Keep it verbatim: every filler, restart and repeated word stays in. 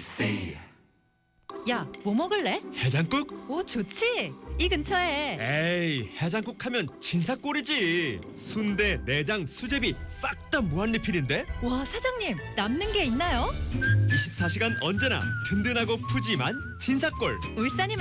엠비씨. 야, 뭐 먹을래? 해장국? 오, 좋지. 이 근처에. 에이, 해장국 하면 진사골이지. 순대, 내장, 수제비 싹 다 무한리필인데? 와, 사장님, 남는 게 있나요? 이십사 시간 언제나 든든하고 푸짐한 진사골. 울산이